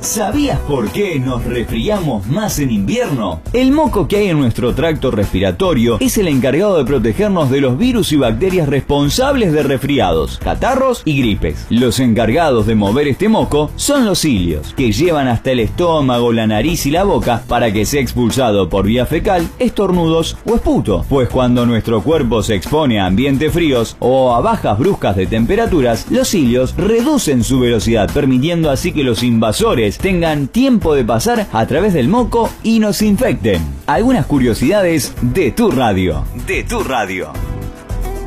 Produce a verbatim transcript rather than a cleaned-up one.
¿Sabías por qué nos resfriamos más en invierno? El moco que hay en nuestro tracto respiratorio es el encargado de protegernos de los virus y bacterias responsables de resfriados, catarros y gripes. Los encargados de mover este moco son los cilios, que llevan hasta el estómago, la nariz y la boca para que sea expulsado por vía fecal, estornudos o esputo. Pues cuando nuestro cuerpo se expone a ambientes fríos o a bajas bruscas de temperaturas, los cilios reducen su velocidad, permitiendo así que los invasores tengan tiempo de pasar a través del moco y nos infecten. Algunas curiosidades de tu radio. De tu radio.